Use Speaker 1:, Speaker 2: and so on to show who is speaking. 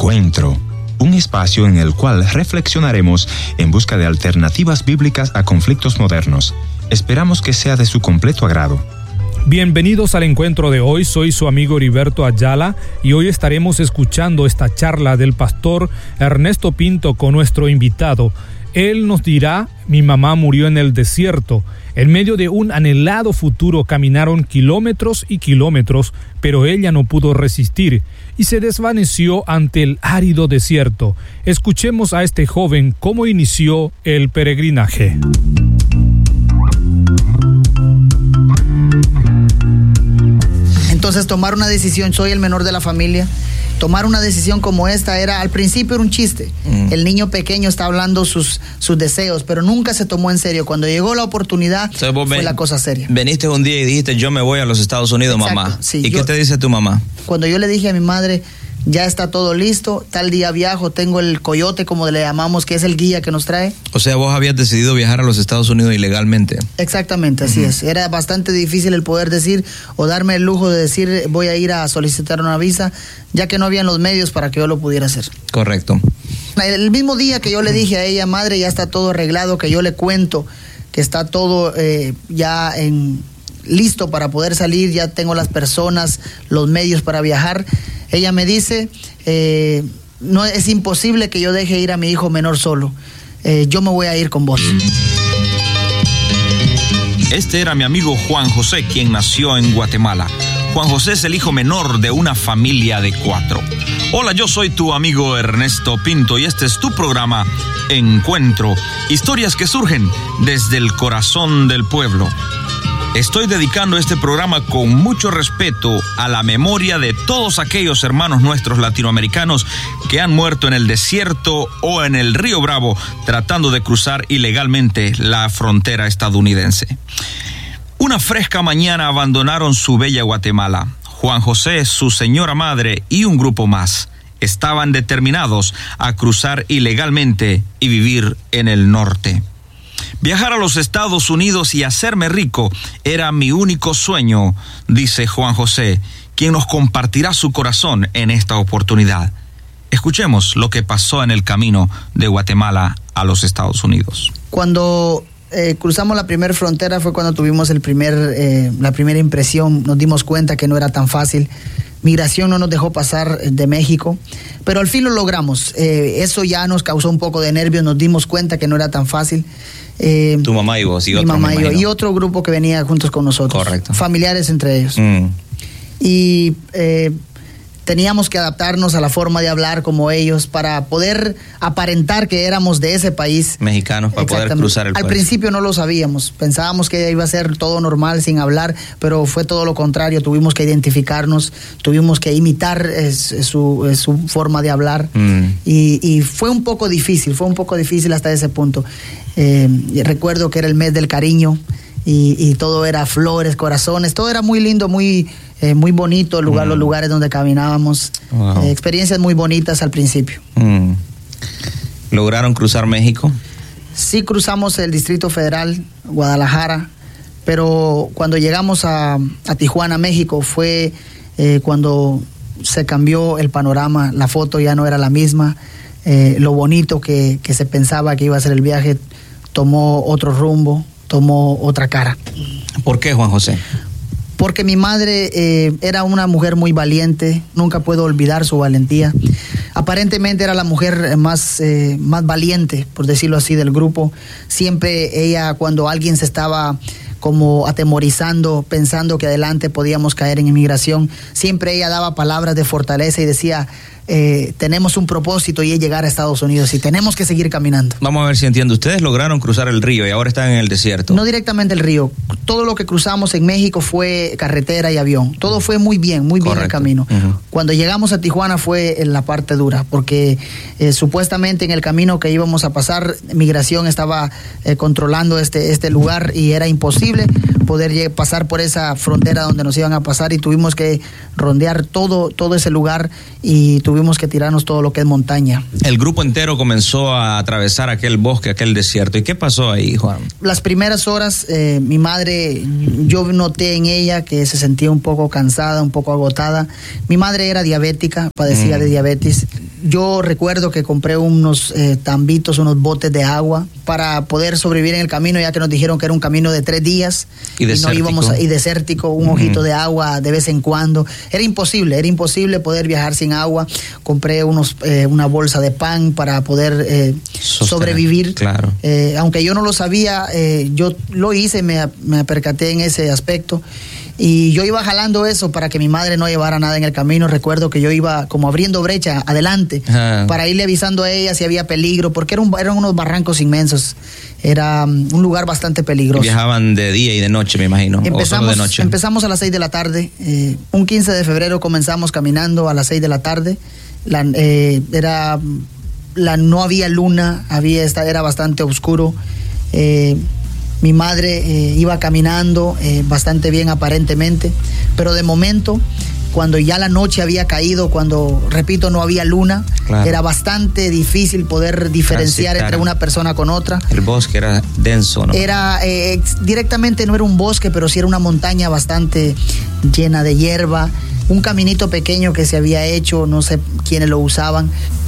Speaker 1: Encuentro, un espacio en el cual reflexionaremos en busca de alternativas bíblicas a conflictos modernos. Esperamos que sea de su completo agrado.
Speaker 2: Bienvenidos al encuentro de hoy, soy su amigo Heriberto Ayala y hoy estaremos escuchando esta charla del pastor Ernesto Pinto con nuestro invitado. Él nos dirá: mi mamá murió en el desierto. En medio de un anhelado futuro caminaron kilómetros y kilómetros, pero ella no pudo resistir y se desvaneció ante el árido desierto. Escuchemos a este joven cómo inició el peregrinaje.
Speaker 3: Entonces tomar una decisión, soy el menor de la familia, tomar una decisión como esta al principio era un chiste. El niño pequeño está hablando sus deseos, pero nunca se tomó en serio. Cuando llegó la oportunidad, fue la cosa seria.
Speaker 4: Veniste un día y dijiste: yo me voy a los Estados Unidos. Exacto, mamá.
Speaker 3: Sí,
Speaker 4: ¿Y qué te dice tu mamá?
Speaker 3: Cuando yo le dije a mi madre: ya está todo listo, tal día viajo, tengo el coyote, como le llamamos, que es el guía que nos trae.
Speaker 4: O sea, vos habías decidido viajar a los Estados Unidos ilegalmente.
Speaker 3: Exactamente, así es. Era bastante difícil el poder decir o darme el lujo de decir: voy a ir a solicitar una visa, ya que no habían los medios para que yo lo pudiera hacer.
Speaker 4: Correcto.
Speaker 3: El mismo día que yo le dije a ella: madre, ya está todo arreglado, que yo le cuento que está todo listo para poder salir, ya tengo las personas, los medios para viajar. Ella me dice: no, es imposible que yo deje ir a mi hijo menor solo. Yo me voy a ir con vos.
Speaker 5: Este era mi amigo Juan José, quien nació en Guatemala. Juan José es el hijo menor de una familia de 4. Hola, yo soy tu amigo Ernesto Pinto y este es tu programa Encuentro. Historias que surgen desde el corazón del pueblo. Estoy dedicando este programa con mucho respeto a la memoria de todos aquellos hermanos nuestros latinoamericanos que han muerto en el desierto o en el Río Bravo tratando de cruzar ilegalmente la frontera estadounidense. Una fresca mañana abandonaron su bella Guatemala. Juan José, su señora madre y un grupo más estaban determinados a cruzar ilegalmente y vivir en el norte. Viajar a los Estados Unidos y hacerme rico era mi único sueño, dice Juan José, quien nos compartirá su corazón en esta oportunidad. Escuchemos lo que pasó en el camino de Guatemala a los Estados Unidos.
Speaker 3: Cuando cruzamos la primera frontera fue cuando tuvimos la primera impresión, nos dimos cuenta que no era tan fácil. Migración no nos dejó pasar de México, pero al fin lo logramos. Eso ya nos causó un poco de nervios, nos dimos cuenta que no era tan fácil.
Speaker 4: Tu mamá y vos y otro,
Speaker 3: mi mamá y otro grupo que venía juntos con nosotros.
Speaker 4: Correcto.
Speaker 3: Familiares entre ellos. Y teníamos que adaptarnos a la forma de hablar como ellos para poder aparentar que éramos de ese país.
Speaker 4: Mexicanos, para poder cruzar el país.
Speaker 3: Al principio no lo sabíamos, pensábamos que iba a ser todo normal sin hablar, pero fue todo lo contrario. Tuvimos que identificarnos, tuvimos que imitar su forma de hablar. Y fue un poco difícil hasta ese punto. Recuerdo que era el mes del cariño y todo era flores, corazones, todo era muy lindo, muy bonito los lugares donde caminábamos. Wow. Experiencias muy bonitas al principio.
Speaker 4: ¿Lograron cruzar México?
Speaker 3: Sí, cruzamos el Distrito Federal, Guadalajara, pero cuando llegamos a Tijuana, México, fue cuando se cambió el panorama, la foto ya no era la misma, lo bonito que se pensaba que iba a ser el viaje tomó otro rumbo, tomó otra cara.
Speaker 4: ¿Por qué, Juan José?
Speaker 3: Porque mi madre era una mujer muy valiente, nunca puedo olvidar su valentía. Aparentemente era la mujer más valiente, por decirlo así, del grupo. Siempre ella, cuando alguien se estaba como atemorizando, pensando que adelante podíamos caer en inmigración, siempre ella daba palabras de fortaleza y decía: tenemos un propósito y es llegar a Estados Unidos y tenemos que seguir caminando.
Speaker 4: Vamos a ver si entiendo. Ustedes lograron cruzar el río y ahora están en el desierto.
Speaker 3: No directamente el río. Todo lo que cruzamos en México fue carretera y avión. Todo fue muy bien el camino. Cuando llegamos a Tijuana fue en la parte dura, porque supuestamente en el camino que íbamos a pasar, migración estaba controlando este lugar y era imposible poder pasar por esa frontera donde nos iban a pasar y tuvimos que rondear todo ese lugar y tuvimos que tirarnos todo lo que es montaña.
Speaker 4: El grupo entero comenzó a atravesar aquel bosque, aquel desierto. ¿Y qué pasó ahí, Juan?
Speaker 3: Las primeras horas, mi madre, yo noté en ella que se sentía un poco cansada, un poco agotada. Mi madre era diabética, padecía de diabetes. yo recuerdo que compré unos tambitos, unos botes de agua para poder sobrevivir en el camino, ya que nos dijeron que era un camino de 3 días y desértico, un ojito de agua de vez en cuando. Era imposible poder viajar sin agua. Compré una bolsa de pan para poder sobrevivir.
Speaker 4: Claro.
Speaker 3: Aunque yo no lo sabía, yo lo hice, me percaté en ese aspecto. Y yo iba jalando eso para que mi madre no llevara nada en el camino. Recuerdo que yo iba como abriendo brecha adelante para irle avisando a ella si había peligro, porque eran unos barrancos inmensos. Era un lugar bastante peligroso.
Speaker 4: Y viajaban de día y de noche, me imagino. ¿O solo de noche?
Speaker 3: Empezamos a las 6 de la tarde. Un 15 de febrero comenzamos caminando a las 6 de la tarde. No había luna, era bastante oscuro. Mi madre iba caminando bastante bien aparentemente, pero de momento, cuando ya la noche había caído, cuando, repito, no había luna, claro, era bastante difícil poder diferenciar entre una persona con otra.
Speaker 4: El bosque era denso, ¿no?
Speaker 3: Directamente no era un bosque, pero sí era una montaña bastante llena de hierba. Un caminito pequeño que se había hecho, no sé quiénes lo usaban,